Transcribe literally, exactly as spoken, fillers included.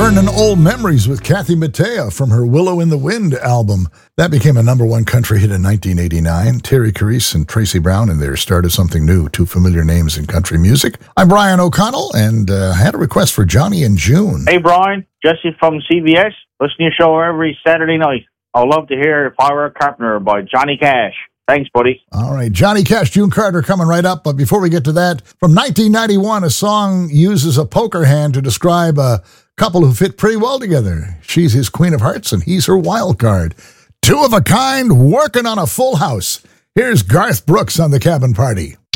Burning Old Memories with Kathy Mattea from her Willow in the Wind album. That became a number one country hit in nineteen eighty-nine. Terry Carice and Tracy Brown in there started something new, two familiar names in country music. I'm Brian O'Connell, and uh, I had a request for Johnny and June. Hey, Brian. Jesse from C B S. Listen to your show every Saturday night. I'd love to hear If I Were a Carpenter by Johnny Cash. Thanks, buddy. All right, Johnny Cash, June Carter coming right up. But before we get to that, from nineteen ninety-one, a song uses a poker hand to describe a couple who fit pretty well together. She's his queen of hearts, and he's her wild card. Two of a kind, working on a full house. Here's Garth Brooks on The Cabin Party.